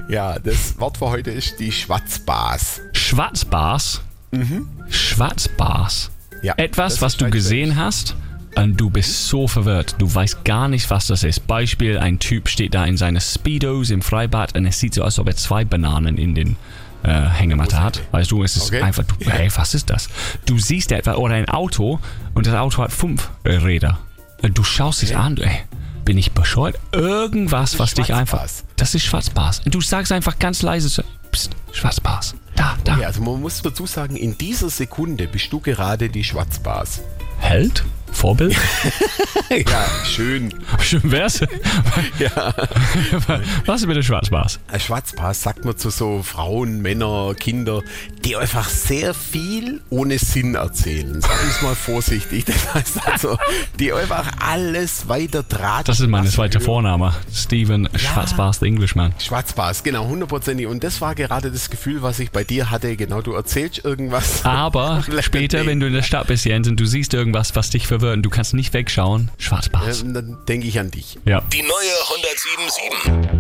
Ja, das Wort für heute ist die Schwatzbas. Schwatzbas? Schwatzbas. Ja, Etwas, was du gesehen hast und du bist so verwirrt. Du weißt gar nicht, was das ist. Beispiel, ein Typ steht da in seine Speedos im Freibad und es sieht so aus, als ob er 2 Bananen in den Hängematte hat. Weißt du, es ist einfach, hey, was ist das? Du siehst etwas oder ein Auto und das Auto hat 5 Räder. Du schaust es an, ey. Bin ich bescheuert? Irgendwas, was dich einfach... Das ist Schwarzbars. Du sagst einfach ganz leise so, Psst, Schwarzbars. Da. Okay, also man muss dazu sagen, in dieser Sekunde bist du gerade die Schwatzbars. Held? Vorbild? Ja, schön. Schön wär's. Ja. Was ist mit der Schwarzbars? Ein Schwatzbars sagt man zu so Frauen, Männer, Kinder, die einfach sehr viel ohne Sinn erzählen. Sag ich mal vorsichtig. Das heißt also, die einfach alles weiter tragen. Das ist meine zweite Vorname. Steven Schwarzbars, the Englishman. Schwarzbars, genau, 100%. Und das war gerade das Gefühl, was ich bei dir hatte. Genau, du erzählst irgendwas. Aber später, wenn du in der Stadt bist, Jens, und du siehst irgendwas, was dich verwirrt und du kannst nicht wegschauen, Schwarzbars. Dann denke ich an dich. Ja. Die neue 107.7.